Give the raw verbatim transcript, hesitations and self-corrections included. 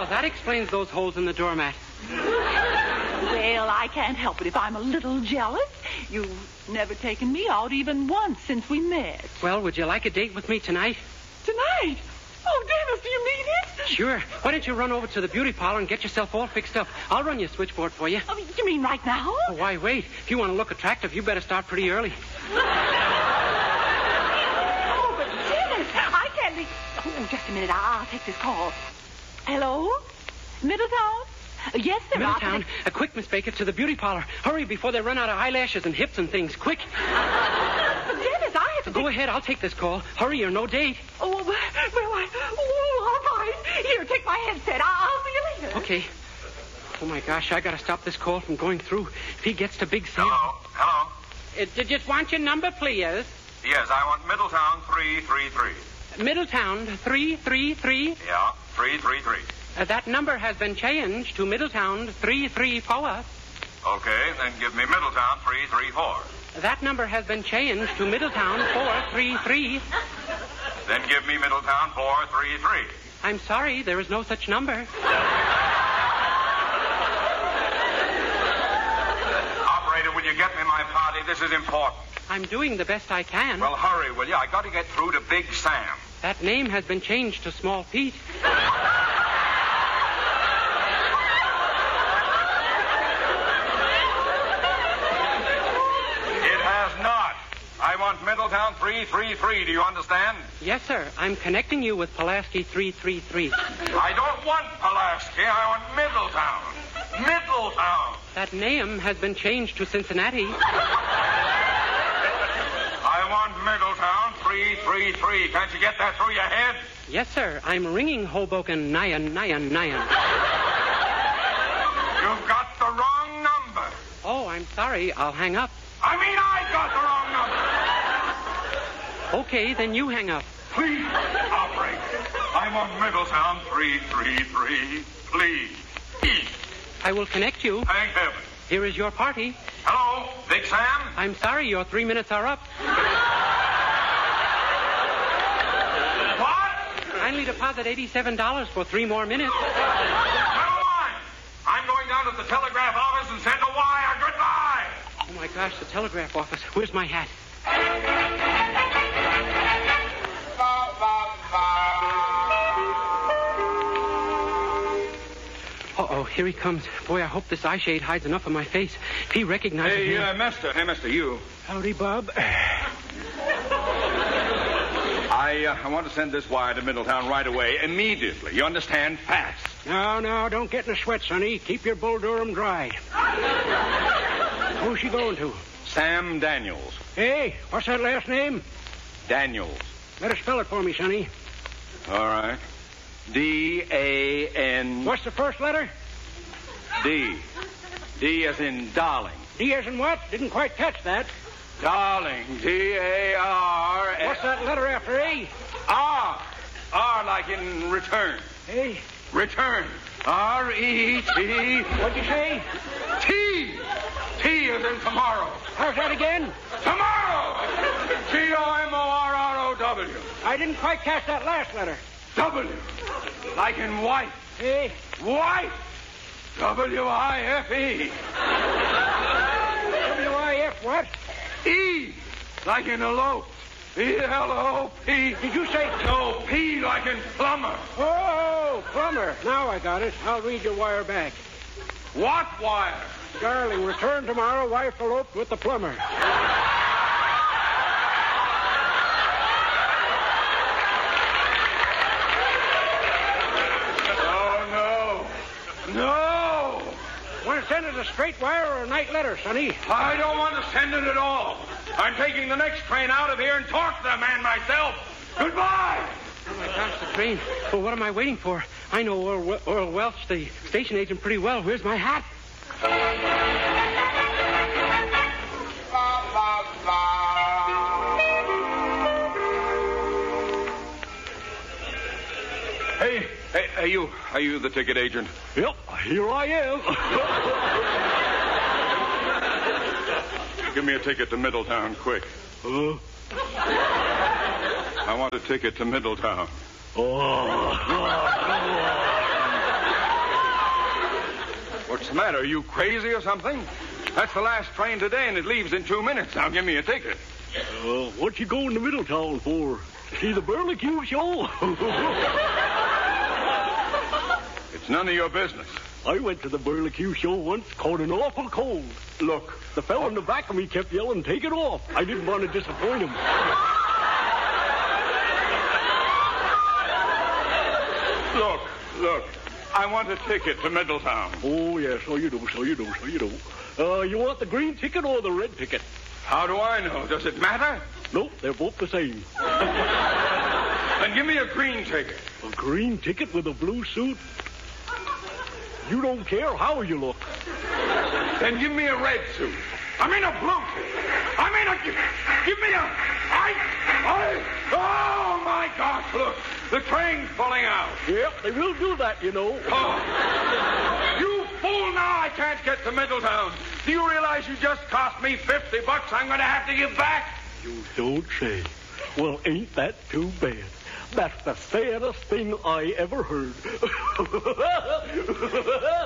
Oh, that explains those holes in the doormat. Well, I can't help it if I'm a little jealous. You've never taken me out even once since we met. Well, would you like a date with me tonight? Tonight? Oh, Dennis, do you mean it? Sure. Why don't you run over to the beauty parlor and get yourself all fixed up? I'll run your switchboard for you. Oh, you mean right now? Oh, why wait? If you want to look attractive, you better start pretty early. Oh, but Dennis, I can't be... Oh, just a minute. I'll take this call. Hello? Middletown? Yes, sir. Middletown, a quick, Miss Baker, to the beauty parlor. Hurry before they run out of eyelashes and hips and things. Quick. But Dennis, I have to... Go take... ahead, I'll take this call. Hurry or no date. Oh, well, I... Oh, all right. Here, take my headset. I'll see you later. Okay. Oh, my gosh, I gotta stop this call from going through. If he gets to Big Sam... Hello? Hello? Uh, did you just want your number, please? Yes, I want Middletown three three three. Middletown three three three. Yeah, three three three. Uh, that number has been changed to Middletown three three four. Okay, then give me Middletown three three four. That number has been changed to Middletown four three three. Then give me Middletown four three three. I'm sorry, there is no such number. Operator, will you get me my party? This is important. I'm doing the best I can. Well, hurry, will you? I got to get through to Big Sam. That name has been changed to Small Pete. I want Middletown three three three. Do you understand? Yes, sir. I'm connecting you with Pulaski three three three. I don't want Pulaski. I want Middletown. Middletown. That name has been changed to Cincinnati. I want Middletown three three three. Can't you get that through your head? Yes, sir. I'm ringing Hoboken nyan, nyan, nyan. You've got the wrong number. Oh, I'm sorry. I'll hang up. I mean, I got the wrong number. Okay, then you hang up. Please, operator. I want Middletown three three three. Please. Please. I will connect you. Thank heaven. Here is your party. Hello, Big Sam? I'm sorry, your three minutes are up. What? Kindly deposit eighty-seven dollars for three more minutes. Never mind. I'm going down to the telegraph office and send a wire. Goodbye. Oh, my gosh, the telegraph office. Where's my hat? Uh-oh, here he comes. Boy, I hope this eye shade hides enough of my face. If he recognizes hey, me... Hey, uh, mister. Hey, mister, you. Howdy, Bob. I, uh, I want to send this wire to Middletown right away, immediately. You understand? Fast. No, no, don't get in a sweat, Sonny. Keep your Bull Durham dry. Who's she going to? Sam Daniels. Hey, what's that last name? Daniels. Better spell it for me, Sonny. All right. D A N... What's the first letter? D. D as in darling. D as in what? Didn't quite catch that. Darling. D A R... What's that letter after A? R. R like in return. Hey? Return. R E T... What'd you say? T. T as in tomorrow. How's that again? Tomorrow! T O M O R R O W. I didn't quite catch that last letter. W. Like in wife. Hey? Wife. W I F E. W I F what? E. Like in elope. E L O P. Did you say... No, P like in plumber. Oh, plumber. Now I got it. I'll read your wire back. What wire? Darling, return tomorrow. Wife eloped with the plumber. No! Want to send it a straight wire or a night letter, Sonny? I don't want to send it at all. I'm taking the next train out of here and talk to the man myself. Goodbye! Oh, my gosh, the train. Well, what am I waiting for? I know Earl, Earl Welch, the station agent, pretty well. Where's my hat? Hey, hey, are you, are you the ticket agent? Yep, here I am. Give me a ticket to Middletown, quick. Uh, I want a ticket to Middletown. Oh. the matter? Are you crazy or something? That's the last train today, and it leaves in two minutes. Now, give me a ticket. Uh, what you going to Middletown for? To see the Burlicue show? It's none of your business. I went to the Burlicue show once, caught an awful cold. Look. The fellow in the back of me kept yelling, take it off. I didn't want to disappoint him. Look, look. I want a ticket to Middletown. Oh, yes, so you do, so you do, so you do. Uh, you want the green ticket or the red ticket? How do I know? Does it matter? Nope, they're both the same. Then give me a green ticket. A green ticket with a blue suit? You don't care how you look. Then give me a red suit. I mean a blue suit. I mean a... Give me a... I... I... Oh, my gosh, look. The train's pulling out. Yep, they will do that, you know. Oh. You fool, now I can't get to Middletown. Do you realize you just cost me fifty bucks I'm going to have to give back? You don't say. Well, ain't that too bad? That's the saddest thing I ever heard.